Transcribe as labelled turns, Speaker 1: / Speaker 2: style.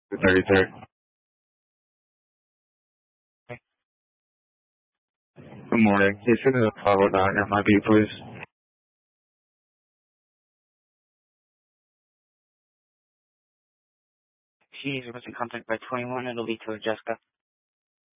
Speaker 1: The 33rd. Good morning. Can you send me the 509 MIB, please?
Speaker 2: She's requesting contact by 21. It'll be to Jessica.